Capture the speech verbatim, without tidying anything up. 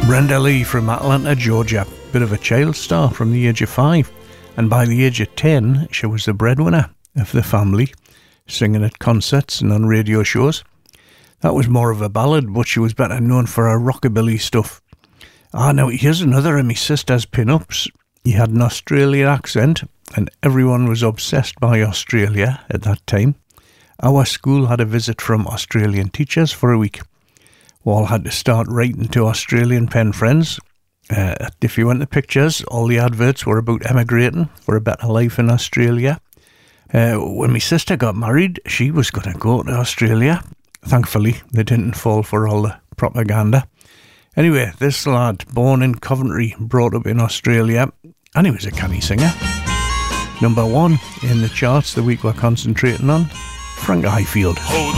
Brenda Lee from Atlanta, Georgia. Bit of a child star from the age of five. And by the age of ten, she was the breadwinner of the family, singing at concerts and on radio shows. That was more of a ballad, but she was better known for her rockabilly stuff. Ah, now here's another of my sister's pin-ups. He had an Australian accent, and everyone was obsessed by Australia at that time. Our school had a visit from Australian teachers for a week. We all had to start writing to Australian pen friends. Uh, if you went to pictures, all the adverts were about emigrating for a better life in Australia. Uh, when my sister got married, she was going to go to Australia. Thankfully, they didn't fall for all the propaganda. Anyway, this lad, born in Coventry, brought up in Australia, and he was a canny singer. Number one in the charts the week we're concentrating on, Frank Highfield. Oh,